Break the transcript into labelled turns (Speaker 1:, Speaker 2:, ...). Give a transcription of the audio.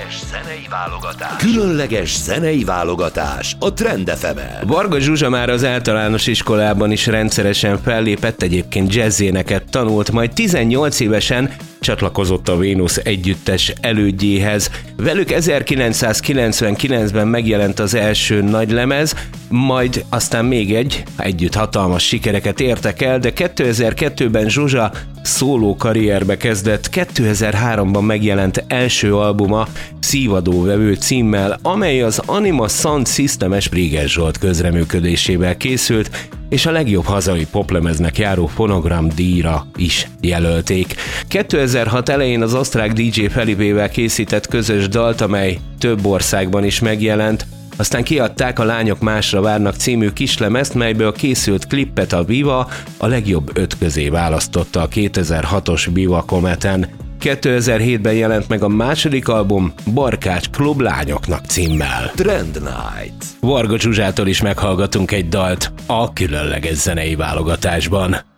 Speaker 1: Különleges zenei válogatás a Trend FM-en.
Speaker 2: Varga Zsuzsa már az általános iskolában is rendszeresen fellépett, egyébként jazzéneket tanult, majd 18 évesen csatlakozott a Vénusz együttes elődjéhez. Velük 1999-ben megjelent az első nagylemez, majd aztán még együtt hatalmas sikereket értek el, de 2002-ben Zsuzsa szóló karrierbe kezdett, 2003-ban megjelent első albuma Szívadóvevő címmel, amely az Anima Sound System-es Priges Zsolt közreműködésével készült, és a legjobb hazai poplemeznek járó Fonogram díjra is jelölték. 2006 elején az osztrák DJ Felipével készített közös dalt, amely több országban is megjelent, aztán kiadták a Lányok másra várnak című kislemezt, melyből készült klippet a Viva a legjobb 5 közé választotta a 2006-os Viva Cometen. 2007-ben jelent meg a második album Barkács Klub Lányoknak címmel.
Speaker 1: Trend Night.
Speaker 2: Varga Zsuzsától is meghallgatunk egy dalt a különleges zenei válogatásban.